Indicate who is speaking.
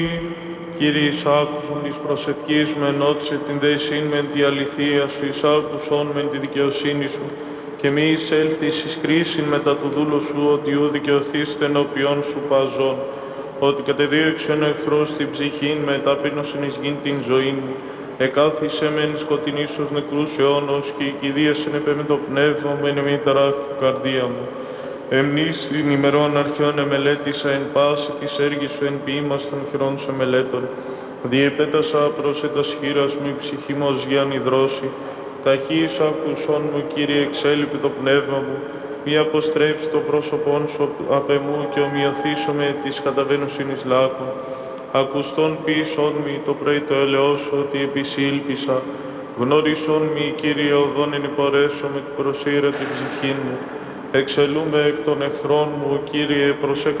Speaker 1: Κύριε εισάκουσον εις προσευχής με ενώτισε την δέσιν μεν τη αληθεία σου, εισάκουσον μεν τη δικαιοσύνη σου, και μη εισέλθεις εις κρίσιν μετά του δούλου σου, ότι ου δικαιωθείστε ενώπιον σου παζών, ότι κατεδίωξεν ο εχθρός την ψυχήν, με ταπείνωσεν εις γην την ζωήν μου, εκάθισε μεν σκοτεινής ως νεκρούς αιώνος, και οικηδίασεν επέ με το πνεύμα μου, εν μη ταράχθη καρδία μου. Εμνείς την ημερών αρχαίων εμελέτησα εν πάση της έργης σου εν ποίημας των χειρών σου εμελέτων. Διεπέτασα προς ετας χείρας μου η ψυχή μου ως γιαν υδρώσει. Ταχύς ακούσον μου, Κύριε, εξέλιπε το πνεύμα μου. Μη αποστρέψει το πρόσωπόν σου απ' εμού και ομοιωθήσω με της καταβαίνουσιν εις λάκων. Ακουστόν ποιησόν μη το πρωί το έλεος σου, ότι επισή ήλπισα. Γνώρισόν μη, Κύριε, οδόν εν υπορεύσω με την προσήρα την ψυχήν μου. Εξελούμε εκ των εχθρών μου, Κύριε, προσέκα